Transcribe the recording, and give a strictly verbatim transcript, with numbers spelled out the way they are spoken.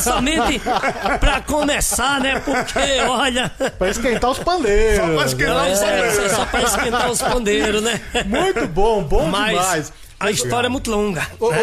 somente pra começar, né? Porque, olha... Pra esquentar os pandeiros. Só pra esquentar os pandeiros. É, só pra esquentar os pandeiros, né? Muito bom, bom Mas demais. a história é muito longa. Ô, né?